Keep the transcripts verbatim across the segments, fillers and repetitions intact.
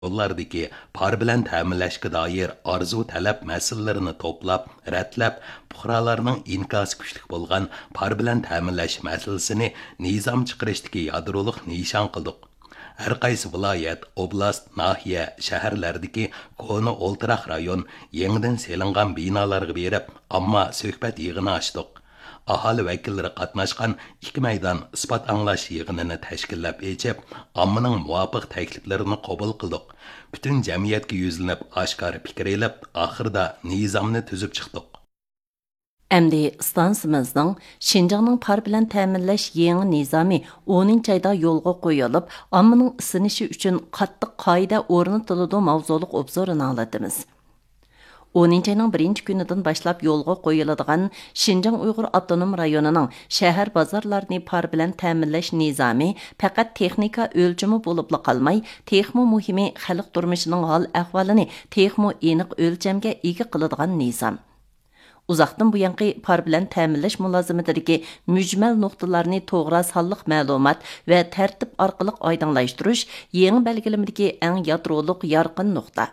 Yollardaki par bilan ta'minlashga doir arzu talab masalalarini to'plab, ratlab, fuqarolarning inkosi kuchli bo'lgan par bilan ta'minlash masalasini nizom chiqarishdagi yadroliq nishon qildik. Har qaysi viloyat, oblast, nahiya, shaharlardagi koni o'ltiraq rayon yangidan selingan binolarga berib, ammo suhbat yig'ini ochdik. Aholi vakillari qatnashgan ikki maydon isbot anglash yig'inini tashkillab echib, ommaning muvofiq takliflarini qabul qildik. Butun jamiyatga yuzlanib, oshkor fikr elib, oxirida nizomni tuzib chiqdik. Әмді станцымыздың Шинжаңның пар білән тәмінләш еңі низами o'ninchi ayda yo'lga qo'yilib, ommaning isinishi uchun qattiq qoida o'rnatiladi mavzuliq obzorini anglatamiz. o'ninchi ayning birinchi kunidan boshlab yo'lga qo'yiladigan Шинжаң Uyg'ur avtonom rayonining shahar bozorlarini par bilan ta'minlash nizami faqat texnika o'lchimi bo'lib qolmay, texmo muhimi xalq turmushining hol ahvolini texmo aniq o'lchamga ega qiladigan nizam. Uzaqdan bu yanqi par bilan ta'minlash mulozimatidagi mujmal nuqtalarni to'g'ri sonliq ma'lumot va tartib orqali oydinlashtirish yangi belgilamadagi eng yadroliq yorqin nuqta.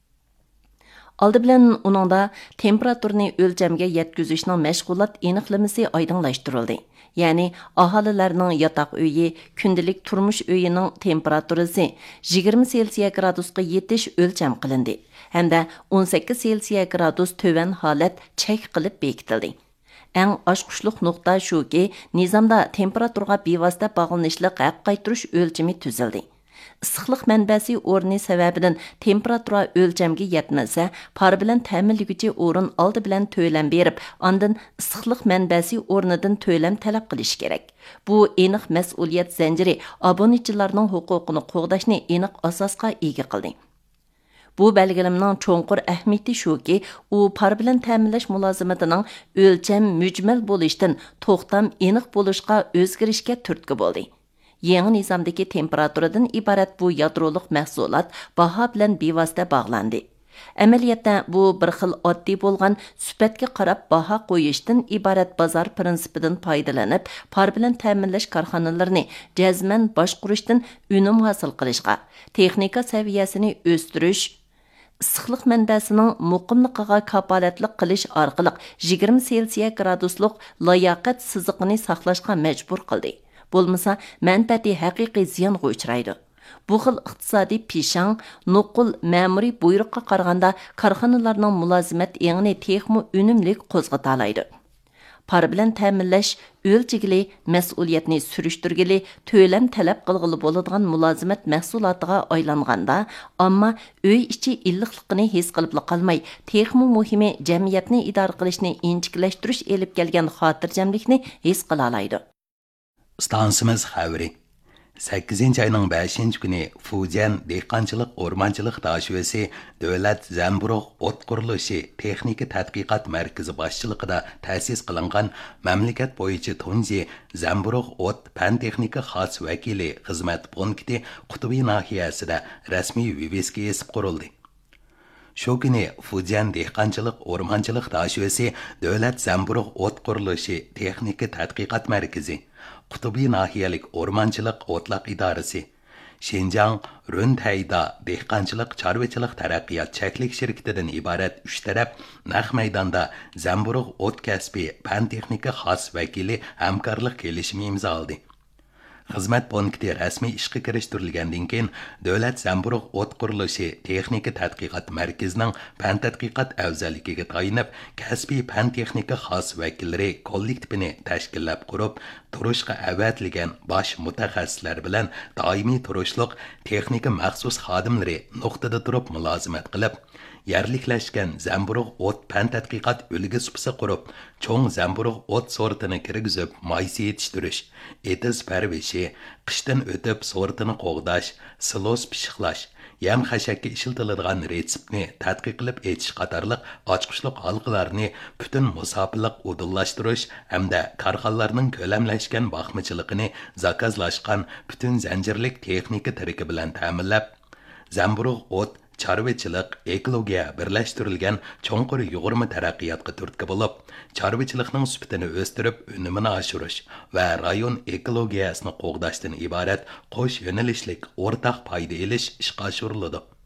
Aldı bilan uningda temperaturani o'lchamga yetkazishning mashg'ulot aniqlamasi oydinlashtirildi. Ya'ni aholilarning yotoq uyi, kundalik turmush uyining temperaturasi yigirma selsiya gradusga yetish o'lcham qilindi. Hamda o'n sakkiz selsiya gradus tövan holat chek qilib bekitildi. Eng oshqushliq nuqta shuki, nizomda temperaturga bevosita bog'lanishli haq qaytirish o'lchami tuzildi. Issiqlik manbasi o'rni sababidan temperatura o'lchamga yetmasa, par bilan ta'minlovchi o'rin oldi bilan to'lam berib, ondan issiqlik manbasi o'rnidan to'lam talab qilish kerak. Bu aniq mas'uliyat zanjiri obunachilarning huquqini qo'g'dashni aniq asosga ega qildi. Bu belgilamning cho'nqur ahamiyati shuki, u par bilan ta'minlash mulozimatining o'lcham mujmal bo'lishdan to'xtam aniq bo'lishga o'zgarishga turtki bo'ldi. Yangi nizomdagi temperaturadan iborat bu yadroliq mahsulot baho bilan bevosita bog'landi. Amaliyotda bu bir xil oddiy bo'lgan sifatga qarab baho qo'yishdan iborat bozor prinsipidan foydalanib, par bilan ta'minlash korxonalarini jazman boshqurishdan unum hosil qilishga, texnika saviyasini o'stirish, issiqlik manbasining muqimligiga kafolatlik qilish orqali yigirma selsiya graduslik layoqat siziqini saqlashga majbur qildi. Bo'lmasa, manfaati haqiqiy ziyonga uchraydi. Bu xil iqtisodiy pishang, nuqul ma'muriy buyruqqa qaraganda korxonalarning mulozimat engini texmo unumlik qo'zg'ata oladi. Par bilan ta'minlash o'lchigili, mas'uliyatni surishtirgili, to'lam talab qilg'ili bo'ladigan mulozimat mahsulotiga aylanganda, ammo uy ichi illiqligini his qilib qolmay, texmo muhimi jamiyatni idora qilishni inchiklashtirish elib kelgan xotirjamlikni his qila oladi. Stansimiz xavri. sakkizinchi ayning beshinchi kuni Fujian dehqonchilik o'rmonchilik tashuvasi davlat zamburug' o't qurilishi texnika tadqiqot markazi boshchiligida ta'sis qilingan mamlakat bo'yicha tunji zamburug' o't fan texnika xos vakili xizmat punkti Qutubi nahiyasida rasmiy viviska esib qurildi. Shu kuni Fujian dehqonchilik o'rmonchilik tashuvasi davlat zamburug' o't qurilishi texnika tadqiqot markazi Qutubi nahiyalik o'rmonchilik o'tloq idorasi, Шинжаң Röntayda dehqonchilik chorvachilik taraqqiyot cheklik shirkatidan iborat uch taraf naq maydonda zamburug' o't kasbi fan texnika xos vakili hamkorlik kelishimi imzoladi. Xizmat punkti rasmiy ishga kirishtirilgandan keyin davlat zamburug' o't qurilishi texnika tadqiqot markazining fan tadqiqot afzalligiga tayinib, kasbiy fan texnika xos vakillari kollektivini tashkillab qurib, turishga avatilgan bosh mutaxassislar bilan doimiy turishliq texnika maxsus xodimlari nuqtada turib mulozimat qilib, yerliklashgan zamburug' o't fan tadqiqot ulgi supisi qurib, cho'ng zamburug' o't sortini kirgizib, maysa yetishtirish, etiz parvishi, qishdan o'tib sortini qo'g'dash, silos pishiqlash, yam xashakka ishlatiladigan retseptni tadqiq qilib etish qatorliq ochqishliq halqalarni butun musofirlik udullashtirish hamda korxonalarning ko'lamlashgan boqmachiligini zakazlashgan butun zanjirlik texnika tariki bilan ta'minlab, zamburug' o't, chorvachilik, ekologiya birlashtirilgan cho'nqur yug'urma taraqqiyotga turtki bo'lib, chorvachilikning sifatini o'stirib, unumini oshirish va rayon ekologiyasini qo'g'dashdan iborat qo'sh yo'nalishlik o'rtaq foyda olish ishga oshiriladi.